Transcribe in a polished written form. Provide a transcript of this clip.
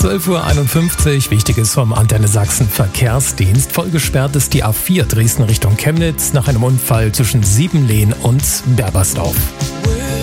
12:51 Uhr, Wichtiges vom Antenne Sachsen Verkehrsdienst. Voll gesperrt ist die A4 Dresden Richtung Chemnitz nach einem Unfall zwischen Siebenlehn und Berbersdorf.